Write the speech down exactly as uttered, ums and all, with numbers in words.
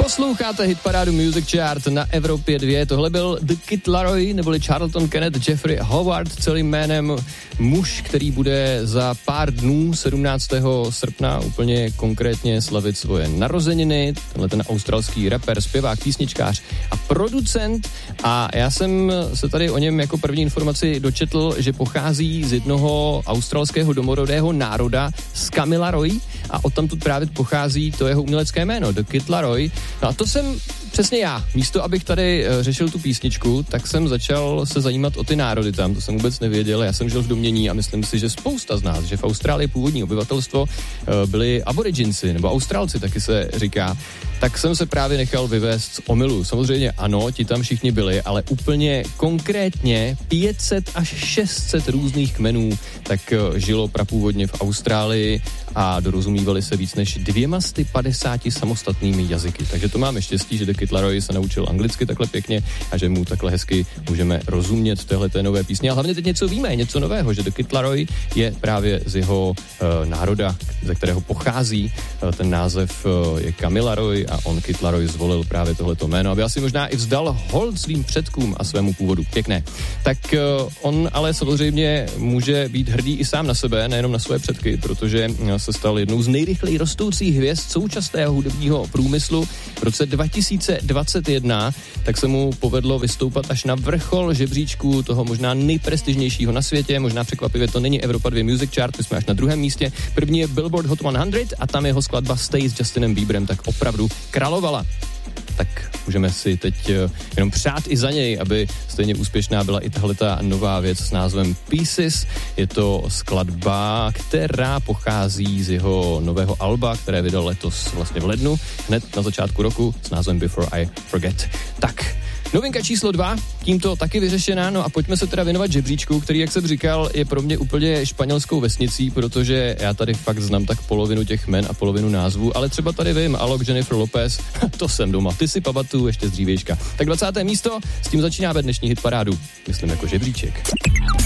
Posloucháte hitparádu Music Chart na Evropě dva. Tohle byl The Kid Laroi, neboli Charlton Kenneth Jeffrey Howard, celým jménem muž, který bude za pár dnů, sedmnáctého srpna, úplně konkrétně slavit svoje narozeniny. Tenhle ten australský rapper, zpěvák, písničkář a producent. A já jsem se tady o něm jako první informaci dočetl, že pochází z jednoho australského domorodého národa, z Kamilaroi, a odtamtud právě pochází to jeho umělecké jméno, The Kid Laroi. No a to jsem přesně já. Místo, abych tady řešil tu písničku, tak jsem začal se zajímat o ty národy tam. To jsem vůbec nevěděl. Já jsem žil v domění a myslím si, že spousta z nás, že v Austrálii původní obyvatelstvo byli aboriginci, nebo Australci taky se říká. Tak jsem se právě nechal vyvést z omylu. Samozřejmě ano, ti tam všichni byli, ale úplně konkrétně pět set až šest set různých kmenů tak žilo prapůvodně v Austrálii a dorozumívali se víc než dvěma sty padesáti samostatnými jazyky. Takže to máme štěstí, že The Kid Laroi se naučil anglicky takhle pěkně a že mu takhle hezky můžeme rozumět téhleté nové písně. A hlavně teď něco víme, něco nového, že The Kid Laroi je právě z jeho uh, národa, ze kterého pochází. Uh, ten název uh, je Kamilaroi a on Kid Laroi zvolil právě tohleto jméno, aby asi možná i vzdal hold svým předkům a svému původu. Pěkné. Tak uh, on ale samozřejmě může být hrdý i sám na sebe, nejenom na své předky, protože se stal jednou z nejrychleji rostoucích hvězd současného hudebního průmyslu. V roce dva tisíce dvacet jedna tak se mu povedlo vystoupat až na vrchol žebříčku toho možná nejprestižnějšího na světě. Možná překvapivě to není Evropa dva Music Chart, my jsme až na druhém místě. První je Billboard Hot sto a tam jeho skladba Stay s Justinem Bieberem tak opravdu královala. Tak můžeme si teď jenom přát i za něj, aby stejně úspěšná byla i tahleta nová věc s názvem Pieces. Je to skladba, která pochází z jeho nového alba, které vydal letos vlastně v lednu, hned na začátku roku s názvem Before I Forget. Tak, novinka číslo dva, tímto taky vyřešená, no a pojďme se teda věnovat žebříčku, který, jak jsem říkal, je pro mě úplně španělskou vesnicí, protože já tady fakt znám tak polovinu těch jmen a polovinu názvů, ale třeba tady vím, Alok, Jennifer Lopez, to jsem doma, ty si pamatuju ještě z dřívějška. Tak dvacáté místo, s tím začínáme dnešní hitparádu, myslím jako žebříček.